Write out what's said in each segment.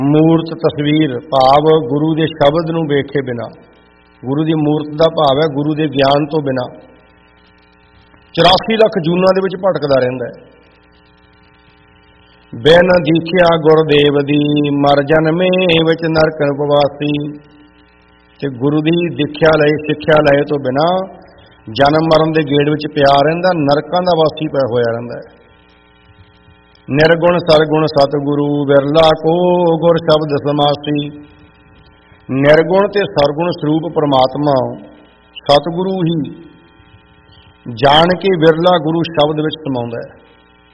ਮੂਰਤ ਤਸਵੀਰ ਭਾਵ ਗੁਰੂ ਦੇ ਸ਼ਬਦ ਨੂੰ ਵੇਖੇ ਬਿਨਾ, ਗੁਰੂ ਦੀ ਮੂਰਤ ਦਾ ਭਾਵ ਹੈ ਗੁਰੂ ਦੇ ਗਿਆਨ ਤੋਂ ਬਿਨਾ 84 ਲੱਖ ਜੂਨਾਂ ਦੇ ਵਿੱਚ ਭਟਕਦਾ ਰਹਿੰਦਾ ਹੈ। ਬਿਨ ਦੀਖਿਆ ਗੁਰਦੇਵ ਦੀ ਮਰ ਜਨਮੇ ਵਿੱਚ ਨਰਕ ਉਪਵਾਸੀ, ਤੇ ਗੁਰੂ ਦੀ ਦੀਖਿਆ ਲਏ ਸਿੱਖਿਆ ਲਏ ਤੋਂ ਬਿਨਾ ਜਨਮ ਮਰਨ ਦੇ ਗੇੜ ਵਿੱਚ ਪਿਆ ਰਹਿੰਦਾ, ਨਰਕਾਂ ਦਾ ਵਾਸੀ ਪਿਆ ਹੋਇਆ ਰਹਿੰਦਾ ਹੈ। ਨਿਰਗੁਣ ਸਰਗੁਣ ਸਤਿਗੁਰੂ ਵਿਰਲਾ ਕੋ ਗੁਰ ਸ਼ਬਦ ਸਮਾਸੀ, ਨਿਰਗੁਣ ਤੇ ਸਰਗੁਣ ਸਰੂਪ ਪ੍ਰਮਾਤਮਾ ਸਤਿਗੁਰੂ ਹੀ ਜਾਣ ਕੇ ਵਿਰਲਾ ਗੁਰੂ ਸ਼ਬਦ ਵਿੱਚ ਸਮਾਉਂਦਾ ਹੈ।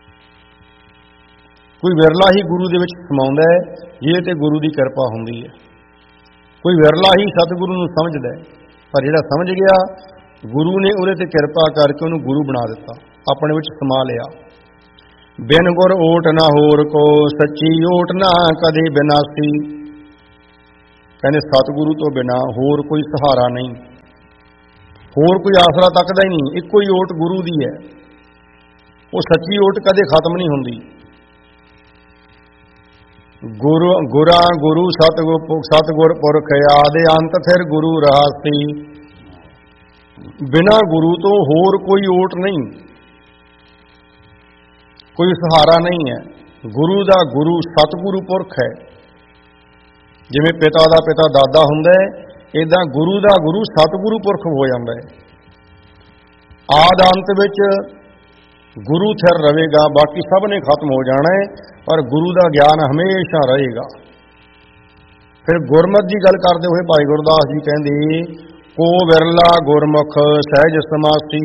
ਕੋਈ ਵਿਰਲਾ ਹੀ ਗੁਰੂ ਦੇ ਵਿੱਚ ਸਮਾਉਂਦਾ ਹੈ ਜੇ ਤੇ ਗੁਰੂ ਦੀ ਕਿਰਪਾ ਹੁੰਦੀ ਹੈ। ਕੋਈ ਵਿਰਲਾ ਹੀ ਸਤਿਗੁਰੂ ਨੂੰ ਸਮਝਦਾ ਹੈ, ਪਰ ਜਿਹੜਾ ਸਮਝ ਗਿਆ ਗੁਰੂ ਨੇ ਉਹਦੇ ਤੇ ਕਿਰਪਾ ਕਰਕੇ ਉਹਨੂੰ ਗੁਰੂ ਬਣਾ ਦਿੱਤਾ, ਆਪਣੇ ਵਿੱਚ ਸਮਾ ਲਿਆ। ਬਿਨ ਗੁਰ ਓਟ ਨਾ ਹੋਰ ਕੋ ਸੱਚੀ ਓਟ ਨਾ ਕਦੇ ਬਿਨਾਸੀ, ਕਹਿੰਦੇ ਸਤਿਗੁਰੂ ਤੋਂ ਬਿਨਾ ਹੋਰ ਕੋਈ ਸਹਾਰਾ ਨਹੀਂ, ਹੋਰ ਕੋਈ ਆਸਰਾ ਤੱਕਦਾ ਹੀ ਨਹੀਂ, ਇੱਕੋ ਹੀ ਓਟ ਗੁਰੂ ਦੀ ਹੈ। ਉਹ ਸੱਚੀ ਓਟ ਕਦੇ ਖਤਮ ਨਹੀਂ ਹੁੰਦੀ। ਗੁਰਾਂ ਗੁਰੂ ਸਤਿਗੁਰ ਪੁਰਖ ਆਦਿ ਅੰਤ ਫਿਰ ਗੁਰੂ ਰਹਾਸੀ, ਬਿਨਾਂ ਗੁਰੂ ਤੋਂ ਹੋਰ ਕੋਈ ਓਟ ਨਹੀਂ, ਕੋਈ ਸਹਾਰਾ ਨਹੀਂ ਹੈ। ਗੁਰੂ ਦਾ ਗੁਰੂ ਸਤਿਗੁਰੂ ਪੁਰਖ ਹੈ। ਜਿਵੇਂ ਪਿਤਾ ਦਾ ਪਿਤਾ ਦਾਦਾ ਹੁੰਦਾ ਹੈ, ਇੱਦਾਂ ਗੁਰੂ ਦਾ ਗੁਰੂ ਸਤਿਗੁਰੂ ਪੁਰਖ ਹੋ ਜਾਂਦਾ ਹੈ। ਆਦ ਅੰਤ ਵਿੱਚ ਗੁਰੂ ਥਿਰ ਰਹੇਗਾ, ਬਾਕੀ ਸਭ ਨੇ ਖਤਮ ਹੋ ਜਾਣਾ ਹੈ, ਪਰ ਗੁਰੂ ਦਾ ਗਿਆਨ ਹਮੇਸ਼ਾ ਰਹੇਗਾ। ਫਿਰ ਗੁਰਮਤਿ ਦੀ ਗੱਲ ਕਰਦੇ ਹੋਏ ਭਾਈ ਗੁਰਦਾਸ ਜੀ ਕਹਿੰਦੇ ਕੋ ਵਿਰਲਾ ਗੁਰਮੁਖ ਸਹਿਜ ਸਮਾਸੀ,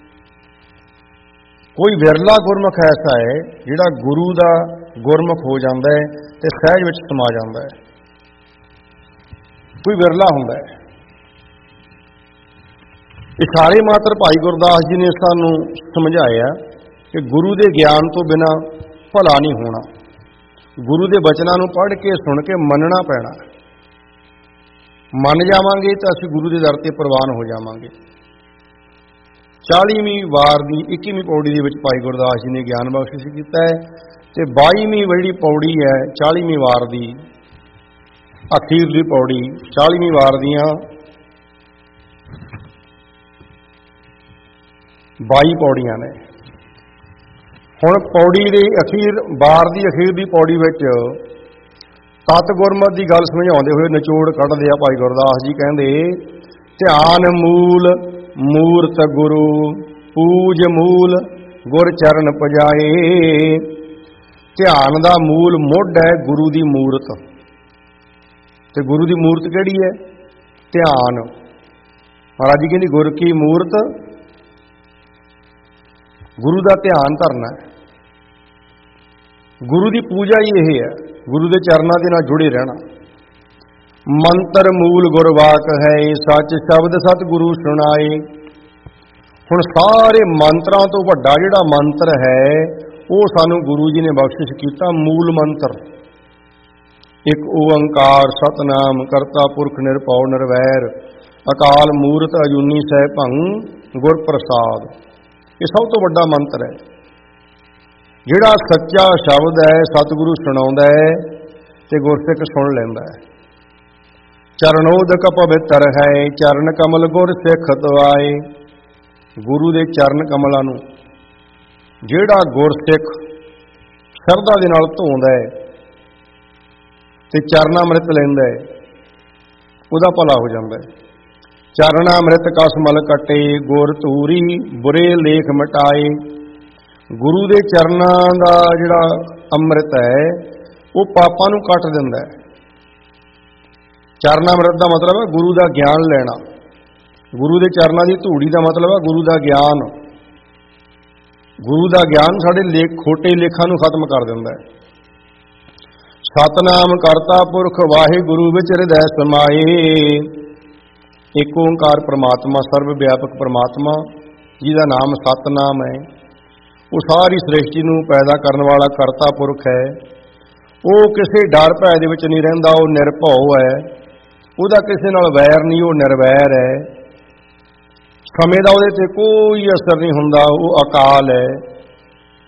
ਕੋਈ ਵਿਰਲਾ ਗੁਰਮੁਖ ਐਸਾ ਹੈ ਜਿਹੜਾ ਗੁਰੂ ਦਾ ਗੁਰਮੁਖ ਹੋ ਜਾਂਦਾ ਹੈ ਤੇ ਸਹਿਜ ਵਿੱਚ ਸਮਾ ਜਾਂਦਾ ਹੈ। ਕੋਈ ਵਿਰਲਾ ਹੁੰਦਾ ਹੈ। ਇਹ ਸਾਰੇ ਮਾਤਰ ਭਾਈ ਗੁਰਦਾਸ ਜੀ ਨੇ ਸਾਨੂੰ ਸਮਝਾਇਆ ਕਿ ਗੁਰੂ ਦੇ ਗਿਆਨ ਤੋਂ ਬਿਨਾ ਭਲਾ ਨਹੀਂ ਹੋਣਾ। ਗੁਰੂ ਦੇ ਬਚਨਾਂ ਨੂੰ ਪੜ੍ਹ ਕੇ ਸੁਣ ਕੇ ਮੰਨਣਾ ਪੈਣਾ। ਮੰਨ ਜਾਵਾਂਗੇ ਤਾਂ ਅਸੀਂ ਗੁਰੂ ਦੇ ਦਰ ਤੇ ਪ੍ਰਵਾਨ ਹੋ ਜਾਵਾਂਗੇ। 40ਵੀਂ ਵਾਰ ਦੀ 21ਵੀਂ ਪੌੜੀ ਦੇ ਵਿੱਚ ਭਾਈ ਗੁਰਦਾਸ ਜੀ ਨੇ ਗਿਆਨ ਬਖਸ਼ਿਸ਼ ਕੀਤਾ ਹੈ, ਤੇ 22ਵੀਂ ਜਿਹੜੀ ਪੌੜੀ ਹੈ 40ਵੀਂ ਵਾਰ ਦੀ ਅਖੀਰਲੀ ਪੌੜੀ 40ਵੀਂ ਵਾਰ ਦੀਆਂ 22 ਪੌੜੀਆਂ ਨੇ। ਹੁਣ ਪੌੜੀ ਦੀ ਵਾਰ ਦੀ ਅਖੀਰ ਦੀ ਪੌੜੀ ਵਿੱਚ ਤਤ ਗੁਰਮਤਿ ਦੀ ਗੱਲ ਸਮਝਾਉਂਦੇ ਹੋਏ ਨਿਚੋੜ ਕੱਢਦੇ ਆ ਭਾਈ ਗੁਰਦਾਸ ਜੀ। ਕਹਿੰਦੇ ਧਿਆਨ ਮੂਲ ਮੂਰਤ ਗੁਰੂ ਪੂਜ ਮੂਲ ਗੁਰ ਚਰਨ ਪਜਾਏ, ਧਿਆਨ ਦਾ ਮੂਲ ਮੁੱਢ ਹੈ ਗੁਰੂ ਦੀ ਮੂਰਤ। ਤੇ ਗੁਰੂ ਦੀ ਮੂਰਤ ਕਿਹੜੀ ਹੈ? ਧਿਆਨ। ਮਹਾਰਾਜ ਜੀ ਕਹਿੰਦੇ ਗੁਰ ਕੀ ਮੂਰਤ, ਗੁਰੂ ਦਾ ਧਿਆਨ ਧਰਨਾ। ਗੁਰੂ ਦੀ ਪੂਜਾ ਹੀ ਇਹ ਹੈ, ਗੁਰੂ ਦੇ ਚਰਨਾਂ ਦੇ ਨਾਲ ਜੁੜੇ ਰਹਿਣਾ। ਮੰਤਰ ਮੂਲ ਗੁਰਵਾਕ ਹੈ ਸੱਚ ਸ਼ਬਦ ਸਤਿਗੁਰੂ ਸੁਣਾਏ। ਹੁਣ ਸਾਰੇ ਮੰਤਰਾਂ ਤੋਂ ਵੱਡਾ ਜਿਹੜਾ ਮੰਤਰ ਹੈ ਉਹ ਸਾਨੂੰ ਗੁਰੂ ਜੀ ਨੇ ਬਖਸ਼ਿਸ਼ ਕੀਤਾ, ਮੂਲ ਮੰਤਰ। ਇੱਕ ਓੰਕਾਰ ਸਤਨਾਮ ਕਰਤਾ ਪੁਰਖ ਨਿਰਭਉ ਨਿਰਵੈਰ ਅਕਾਲ ਮੂਰਤ ਅਜੂਨੀ ਸੈਭੰ ਗੁਰ ਪ੍ਰਸਾਦ। ਇਹ ਸਭ ਤੋਂ ਵੱਡਾ ਮੰਤਰ ਹੈ। ਜਿਹੜਾ ਸੱਚਾ ਸ਼ਬਦ ਹੈ ਸਤਿਗੁਰੂ ਸੁਣਾਉਂਦਾ ਹੈ ਤੇ ਗੁਰਸਿੱਖ ਸੁਣ ਲੈਂਦਾ ਹੈ। ਚਰਨੋਦਕ ਪਵਿੱਤਰ ਹੈ ਚਰਨ ਕਮਲ ਗੁਰ ਸਿੱਖ ਦਵਾਏ। ਗੁਰੂ ਦੇ ਚਰਨ ਕਮਲਾਂ ਨੂੰ ਜਿਹੜਾ ਗੁਰਸਿੱਖ ਸ਼ਰਧਾ ਦੇ ਨਾਲ ਧੋਂਦਾ ਹੈ ਤੇ ਚਰਨਾਮ੍ਰਿਤ ਲੈਂਦਾ ਹੈ ਉਹਦਾ ਭਲਾ ਹੋ ਜਾਂਦਾ ਹੈ। ਚਰਨਾਮ੍ਰਿਤ ਕਸ ਮਲ ਕੱਟੇ ਗੁਰ ਧੂਰੀ ਬੁਰੇ ਲੇਖ ਮਿਟਾਏ। ਗੁਰੂ ਦੇ ਚਰਨਾਂ ਦਾ ਜਿਹੜਾ ਅੰਮ੍ਰਿਤ ਹੈ ਉਹ ਪਾਪਾਂ ਨੂੰ ਕੱਟ ਦਿੰਦਾ ਹੈ। ਚਰਨਾਮ੍ਰਿਤ ਦਾ ਮਤਲਬ ਹੈ ਗੁਰੂ ਦਾ ਗਿਆਨ ਲੈਣਾ। ਗੁਰੂ ਦੇ ਚਰਨਾਂ ਦੀ ਧੂੜੀ ਦਾ ਮਤਲਬ ਹੈ ਗੁਰੂ ਦਾ ਗਿਆਨ। ਗੁਰੂ ਦਾ ਗਿਆਨ ਸਾਡੇ ਖੋਟੇ ਲੇਖਾਂ ਨੂੰ ਖਤਮ ਕਰ ਦਿੰਦਾ ਹੈ। ਸਤਨਾਮ ਕਰਤਾ ਪੁਰਖ ਵਾਹਿਗੁਰੂ ਵਿੱਚ ਹਿਰਦੈ ਸਮਾਏ। ਇੱਕ ਓੰਕਾਰ ਪ੍ਰਮਾਤਮਾ ਸਰਵ ਵਿਆਪਕ ਪ੍ਰਮਾਤਮਾ ਜਿਹਦਾ ਨਾਮ ਸਤਨਾਮ ਹੈ, ਉਹ ਸਾਰੀ ਸ੍ਰਿਸ਼ਟੀ ਨੂੰ ਪੈਦਾ ਕਰਨ ਵਾਲਾ ਕਰਤਾ ਪੁਰਖ ਹੈ। ਉਹ ਕਿਸੇ ਡਰ ਭੈ ਦੇ ਵਿੱਚ ਨਹੀਂ ਰਹਿੰਦਾ, ਉਹ ਨਿਰਭਉ ਹੈ, ਉਹਦਾ ਕਿਸੇ ਨਾਲ ਵੈਰ ਨਹੀਂ, ਉਹ ਨਿਰਵੈਰ ਹੈ। ਸਮੇਂ ਦਾ ਉਹਦੇ ਤੇ ਕੋਈ ਅਸਰ ਨਹੀਂ ਹੁੰਦਾ, ਉਹ ਅਕਾਲ ਹੈ।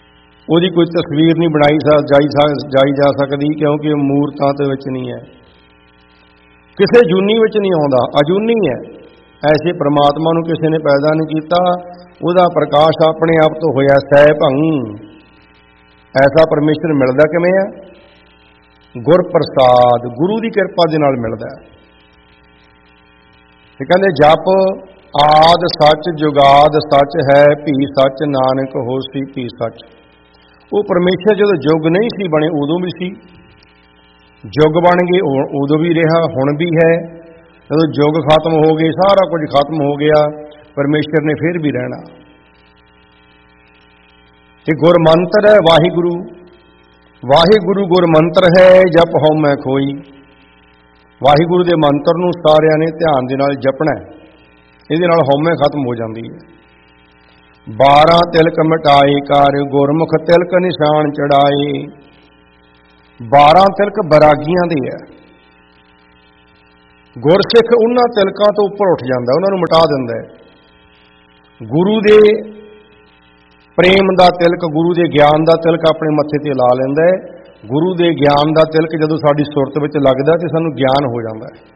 ਉਹਦੀ ਕੋਈ ਤਸਵੀਰ ਨਹੀਂ ਬਣਾਈ ਜਾਈ ਜਾ ਸਕਦੀ, ਕਿਉਂਕਿ ਉਹ ਮੂਰਤਾਂ ਦੇ ਵਿੱਚ ਨਹੀਂ ਹੈ, ਕਿਸੇ ਜੂਨੀ ਵਿੱਚ ਨਹੀਂ ਆਉਂਦਾ, ਅਜੂਨੀ ਹੈ। ਐਸੇ ਪ੍ਰਮਾਤਮਾ ਨੂੰ ਕਿਸੇ ਨੇ ਪੈਦਾ ਨਹੀਂ ਕੀਤਾ, ਉਹਦਾ ਪ੍ਰਕਾਸ਼ ਆਪਣੇ ਆਪ ਤੋਂ ਹੋਇਆ ਸਹਿ ਭੰਗ। ਐਸਾ ਪਰਮੇਸ਼ਰ ਮਿਲਦਾ ਕਿਵੇਂ ਹੈ? ਗੁਰ ਪ੍ਰਸਾਦ, ਗੁਰੂ ਦੀ ਕਿਰਪਾ ਦੇ ਨਾਲ ਮਿਲਦਾ ਹੈ। ਤੇ ਕਹਿੰਦੇ ਜਪ ਆਦ ਸੱਚ ਜੁਗਾਦ ਸੱਚ ਹੈ, ਭੀ ਸੱਚ ਨਾਨਕ ਹੋਸੀ ਭੀ ਸੱਚ। ਉਹ ਪਰਮੇਸ਼ਰ ਜਦੋਂ ਯੁੱਗ ਨਹੀਂ ਸੀ ਬਣੇ ਉਦੋਂ ਵੀ ਸੀ, ਯੁੱਗ ਬਣ ਗਏ ਉਦੋਂ ਵੀ ਰਿਹਾ, ਹੁਣ ਵੀ ਹੈ। ਜਦੋਂ ਯੁੱਗ ਖਤਮ ਹੋ ਗਏ, ਸਾਰਾ ਕੁਝ ਖਤਮ ਹੋ ਗਿਆ, ਪਰਮੇਸ਼ਰ ਨੇ ਫਿਰ ਵੀ ਰਹਿਣਾ। ਤੇ ਗੁਰਮੰਤਰ ਹੈ ਵਾਹਿਗੁਰੂ, ਵਾਹਿਗੁਰੂ ਗੁਰਮੰਤਰ ਹੈ, ਜਪ ਹਉ ਮੈਂ ਖੋਈ। ਵਾਹਿਗੁਰੂ ਦੇ ਮੰਤਰ ਨੂੰ ਸਾਰਿਆਂ ਨੇ ਧਿਆਨ ਦੇ ਨਾਲ ਜਪਣਾ, ਇਹਦੇ ਨਾਲ ਹਉਮੈ ਖਤਮ ਹੋ ਜਾਂਦੀ ਹੈ। 12 ਤਿਲਕ ਮਿਟਾਏ ਕਰ, ਗੁਰਮੁਖ ਤਿਲਕ ਨਿਸ਼ਾਨ ਚੜਾਏ। 12 ਤਿਲਕ ਬੈਰਾਗੀਆਂ ਦੇ ਹੈ। ਗੁਰਸਿੱਖ ਉਹਨਾਂ ਤਿਲਕਾਂ ਤੋਂ ਉੱਪਰ ਉੱਠ ਜਾਂਦਾ, ਉਹਨਾਂ ਨੂੰ ਮਿਟਾ ਦਿੰਦਾ ਹੈ। ਗੁਰੂ ਦੇ ਪ੍ਰੇਮ ਦਾ ਤਿਲਕ, ਗੁਰੂ ਦੇ ਗਿਆਨ ਦਾ ਤਿਲਕ ਆਪਣੇ ਮੱਥੇ ਤੇ ਲਾ ਲੈਂਦਾ ਹੈ। ਗੁਰੂ ਦੇ ਗਿਆਨ ਦਾ ਤਿਲਕ ਜਦੋਂ ਸਾਡੀ ਸੁਰਤ ਵਿੱਚ ਲੱਗਦਾ ਤੇ ਸਾਨੂੰ ਗਿਆਨ ਹੋ ਜਾਂਦਾ ਹੈ।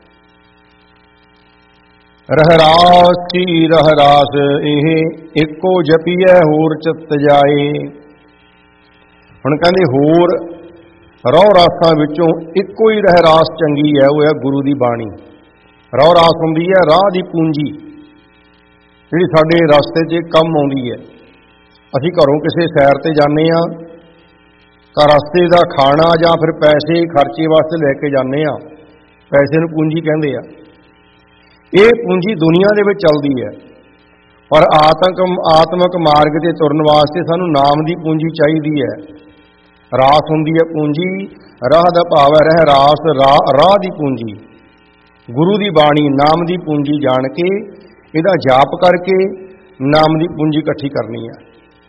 ਰਹਿਰਾਸ ਕੀ ਰਹਿਰਾਸ ਇਹ, ਇੱਕੋ ਜਪੀਐ ਹੋਰ ਚਿੱਤ ਜਾਏ। ਹੁਣ ਕਹਿੰਦੇ ਹੋਰ ਰਹੁ ਰਾਸਾਂ ਵਿੱਚੋਂ ਇੱਕੋ ਹੀ ਰਹਿਰਾਸ ਚੰਗੀ ਹੈ, ਉਹ ਹੈ ਗੁਰੂ ਦੀ ਬਾਣੀ। ਰਹੁ ਰਾਸ ਹੁੰਦੀ ਹੈ ਰਾਹ ਦੀ ਪੂੰਜੀ, ਜਿਹੜੀ ਸਾਡੇ ਰਸਤੇ 'ਚ ਕੰਮ ਆਉਂਦੀ ਹੈ। ਅਸੀਂ ਘਰੋਂ ਕਿਸੇ ਸੈਰ ਤੇ ਜਾਂਦੇ ਹਾਂ ਤਾਂ ਰਸਤੇ ਦਾ ਖਾਣਾ ਜਾਂ ਫਿਰ ਪੈਸੇ ਖਰਚੇ ਵਾਸਤੇ ਲੈ ਕੇ ਜਾਂਦੇ ਹਾਂ, ਪੈਸੇ ਨੂੰ ਪੂੰਜੀ ਕਹਿੰਦੇ ਆ। ਇਹ ਪੂੰਜੀ ਦੁਨੀਆ ਦੇ ਵਿੱਚ ਚੱਲਦੀ ਹੈ, ਪਰ ਆਤਮਿਕ ਮਾਰਗ ਤੇ ਤੁਰਨ ਵਾਸਤੇ ਸਾਨੂੰ ਨਾਮ ਦੀ ਪੂੰਜੀ ਚਾਹੀਦੀ ਹੈ। ਰਾਸ ਹੁੰਦੀ ਹੈ ਪੂੰਜੀ, ਰਾਹ ਦਾ ਭਾਵ ਹੈ ਰਹਿ ਰਾਸ, ਰਾਹ ਦੀ ਪੂੰਜੀ। ਗੁਰੂ ਦੀ ਬਾਣੀ ਨਾਮ ਦੀ ਪੂੰਜੀ ਜਾਣ ਕੇ, ਇਹਦਾ ਜਾਪ ਕਰਕੇ ਨਾਮ ਦੀ ਪੂੰਜੀ ਇਕੱਠੀ ਕਰਨੀ ਹੈ।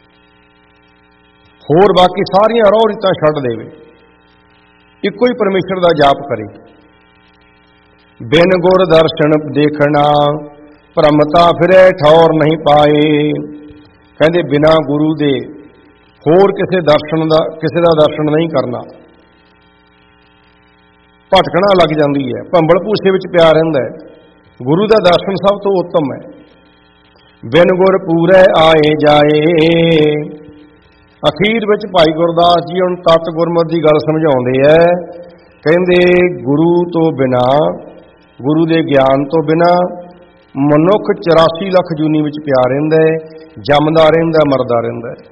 ਹੋਰ ਬਾਕੀ ਸਾਰੀਆਂ ਰਹੁ ਰੀਤਾਂ ਛੱਡ ਦੇਵੇ, ਇੱਕੋ ਹੀ ਪਰਮੇਸ਼ਰ ਦਾ ਜਾਪ ਕਰੇ। ਬਿਨ ਗੁਰ ਦਰਸ਼ਨ ਦੇਖਣਾ, ਭ੍ਰਮਤਾ ਫਿਰੈ ਠੌਰ ਨਹੀਂ ਪਾਏ। ਕਹਿੰਦੇ ਬਿਨਾਂ ਗੁਰੂ ਦੇ ਹੋਰ ਕਿਸੇ ਦਾ ਦਰਸ਼ਨ ਨਹੀਂ ਕਰਨਾ, ਭਟਕਣਾ ਲੱਗ ਜਾਂਦੀ ਹੈ, ਭੰਬਲ ਭੂਸੇ ਵਿੱਚ ਪਿਆ ਰਹਿੰਦਾ ਹੈ। ਗੁਰੂ ਦਾ ਦਰਸ਼ਨ ਸਭ ਤੋਂ ਉੱਤਮ ਹੈ। ਬਿਨ ਗੁਰ ਪੂਰੈ ਆਏ ਜਾਏ। ਅਖੀਰ ਵਿੱਚ ਭਾਈ ਗੁਰਦਾਸ ਜੀ ਹੁਣ ਤਤ ਗੁਰਮਤਿ ਦੀ ਗੱਲ ਸਮਝਾਉਂਦੇ ਹੈ। ਕਹਿੰਦੇ ਗੁਰੂ ਤੋਂ ਬਿਨਾ, ਗੁਰੂ ਦੇ ਗਿਆਨ ਤੋਂ ਬਿਨਾ ਮਨੁੱਖ 84 ਲੱਖ ਜੂਨੀ ਵਿੱਚ ਪਿਆ ਰਹਿੰਦਾ ਹੈ, ਜੰਮਦਾ ਰਹਿੰਦਾ, ਮਰਦਾ ਰਹਿੰਦਾ ਹੈ।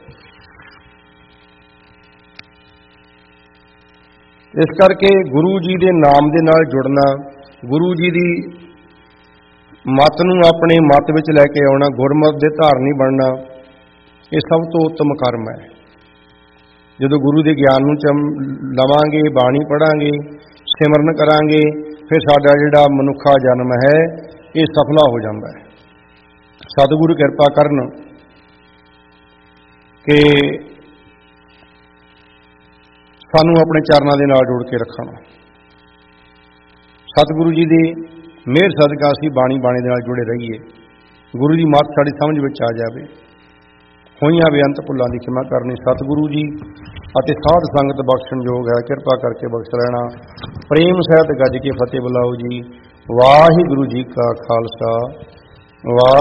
ਇਸ ਕਰਕੇ ਗੁਰੂ ਜੀ ਦੇ ਨਾਮ ਦੇ ਨਾਲ ਜੁੜਨਾ, ਗੁਰੂ ਜੀ ਦੀ ਮੱਤ ਨੂੰ ਆਪਣੇ ਮੱਤ ਵਿੱਚ ਲੈ ਕੇ ਆਉਣਾ, ਗੁਰਮਤਿ ਦੇ ਧਾਰਨੀ ਬਣਨਾ, ਇਹ ਸਭ ਤੋਂ ਉੱਤਮ ਕਰਮ ਹੈ। ਜਦੋਂ ਗੁਰੂ ਦੇ ਗਿਆਨ ਨੂੰ ਲਵਾਂਗੇ, ਬਾਣੀ ਪੜ੍ਹਾਂਗੇ, ਸਿਮਰਨ ਕਰਾਂਗੇ, ਫਿਰ ਸਾਡਾ ਜਿਹੜਾ ਮਨੁੱਖਾ ਜਨਮ ਹੈ ਇਹ ਸਫਲਾ ਹੋ ਜਾਂਦਾ ਹੈ। ਸਤਿਗੁਰੂ ਕਿਰਪਾ ਕਰਨ ਕਿ ਸਾਨੂੰ ਆਪਣੇ ਚਰਨਾਂ ਦੇ ਨਾਲ ਜੋੜ ਕੇ ਰੱਖਣ। ਸਤਿਗੁਰੂ ਜੀ ਦੀ ਮਿਹਰ ਸਦਕਾ ਅਸੀਂ ਬਾਣੀ ਦੇ ਨਾਲ ਜੁੜੇ ਰਹੀਏ, ਗੁਰੂ ਦੀ ਮੱਤ ਸਾਡੀ ਸਮਝ ਵਿੱਚ ਆ ਜਾਵੇ। ਹੋਈਆਂ ਬੇਅੰਤ ਭੁੱਲਾਂ ਦੀ ਖਿਮਾ ਕਰਨੀ ਸਤਿਗੁਰੂ ਜੀ ਅਤੇ ਸਾਧ ਸੰਗਤ ਬਖਸ਼ਣਯੋਗ ਹੈ, ਕਿਰਪਾ ਕਰਕੇ ਬਖਸ਼ ਲੈਣਾ। ਪ੍ਰੇਮ ਸਹਿਤ ਗੱਜ ਕੇ ਫਤਿਹ ਬੁਲਾਓ ਜੀ। ਵਾਹਿਗੁਰੂ ਜੀ ਕਾ ਖਾਲਸਾ, ਵਾਹਿਗੁਰੂ।